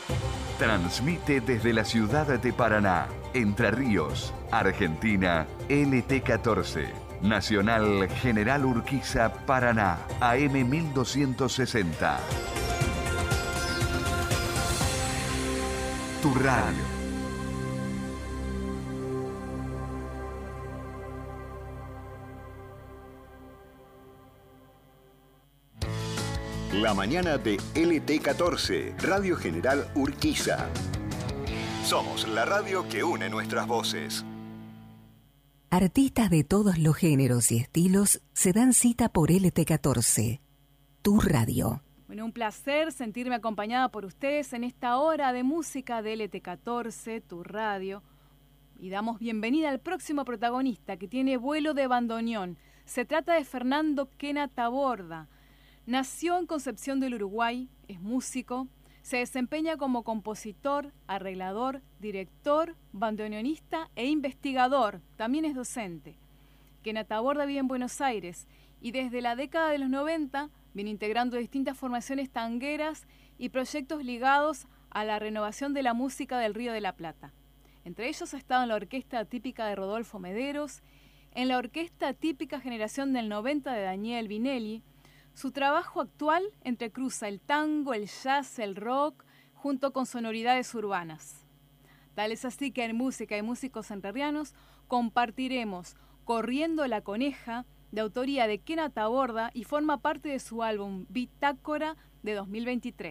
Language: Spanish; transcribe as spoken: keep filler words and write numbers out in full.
Transmite desde la ciudad de Paraná, Entre Ríos, Argentina, L T catorce. Nacional General Urquiza, Paraná, A M mil doscientos sesenta. Tu radio. La mañana de L T catorce, Radio General Urquiza. Somos la radio que une nuestras voces. Artistas de todos los géneros y estilos se dan cita por L T catorce, tu radio. Bueno, un placer sentirme acompañada por ustedes en esta hora de música de L T catorce, tu radio. Y damos bienvenida al próximo protagonista que tiene vuelo de bandoneón. Se trata de Fernando Quena Taborda. Nació en Concepción del Uruguay, es músico, se desempeña como compositor, arreglador, director, bandoneonista e investigador. También es docente. Quena Taborda vive en Buenos Aires y desde la década de los noventa viene integrando distintas formaciones tangueras y proyectos ligados a la renovación de la música del Río de la Plata. Entre ellos ha estado en la orquesta típica de Rodolfo Mederos, en la orquesta típica generación del noventa de Daniel Vinelli. Su trabajo actual entrecruza el tango, el jazz, el rock, junto con sonoridades urbanas. Tal es así que en Música y Músicos Entrerrianos compartiremos Corriendo la Coneja, de autoría de Quena Taborda, y forma parte de su álbum Bitácora de dos mil veintitrés.